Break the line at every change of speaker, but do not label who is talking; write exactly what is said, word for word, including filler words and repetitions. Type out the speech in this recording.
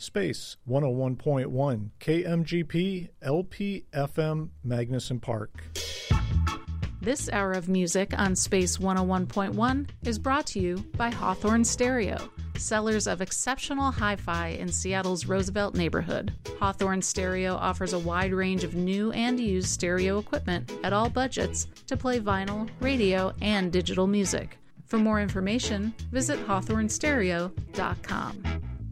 Space one oh one point one, K M G P, L P F M, Magnuson Park.
This hour of music on Space one oh one point one is brought to you by Hawthorne Stereo, sellers of exceptional hi-fi in Seattle's Roosevelt neighborhood. Hawthorne Stereo offers a wide range of new and used stereo equipment at all budgets to play vinyl, radio, and digital music. For more information, visit hawthorne stereo dot com.